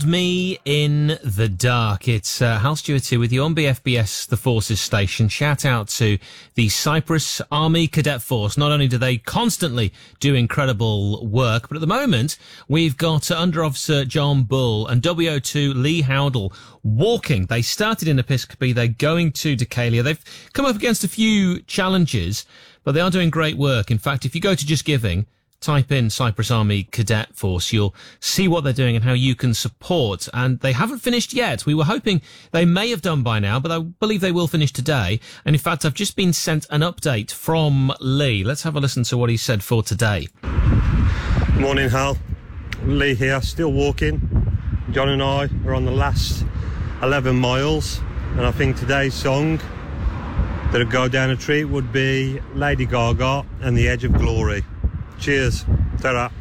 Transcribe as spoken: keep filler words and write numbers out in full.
Me in the dark. It's uh, Hal Stewart here with you on B F B S, the Forces station. Shout out to the Cyprus Army Cadet Force. Not only do they constantly do incredible work, but at the moment we've got uh, Under Officer John Bull and W O two Lee Howdle walking. They started in Episcopi. They're going to Decalia. They've come up against a few challenges, but they are doing great work. In fact, if you go to Just Giving, type in Cyprus Army Cadet Force, you'll see what they're doing and how you can support. And they haven't finished yet. We were hoping they may have done by now, but I believe they will finish today. And in fact, I've just been sent an update from Lee. Let's have a listen to what he said for today. Morning, Hal. Lee here, still walking. John and I are on the last eleven miles, and I think today's song that'll go down a treat would be Lady Gaga and The Edge of Glory. Cheers. Ta-ra.